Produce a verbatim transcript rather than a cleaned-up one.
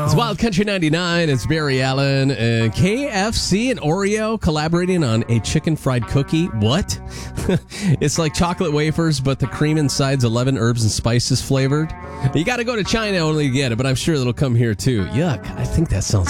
It's Wild Country ninety-nine. It's Barry Allen. Uh, K F C and Oreo collaborating on a chicken fried cookie. What? It's like chocolate wafers, but the cream inside's eleven herbs and spices flavored. You got to go to China only to get it, but I'm sure it'll come here too. Yuck. I think that sounds